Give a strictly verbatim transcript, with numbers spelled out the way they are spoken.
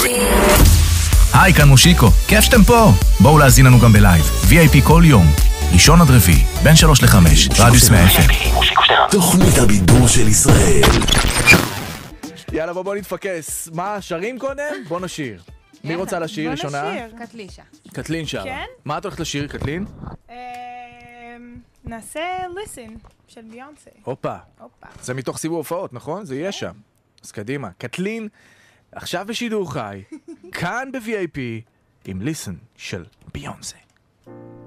היי, כאן מושיקו, כיף שאתם פה. בואו להזין לנו גם בלייב, וי איי פי כל יום, ראשון עד רביעי, בין שלוש לחמש, רדיוס מאה אף אם. תוכנית הבידור של ישראל. יאללה, בוא בוא נתפקס. מה, שרים קודם? בוא נשיר. מי רוצה לשיר ראשונה? בוא נשיר. קטלישה. קטלין שר. כן? מה את הולכת לשיר, קטלין? נעשה ליסן של ביונסה. הופה. הופה. זה מתוך סיבוב הופעות, נכון? זה יהיה שם. אז קדימה. קטלין, עכשיו בשידור חי, כאן ב-וי איי פי, עם ליסן של ביונסה.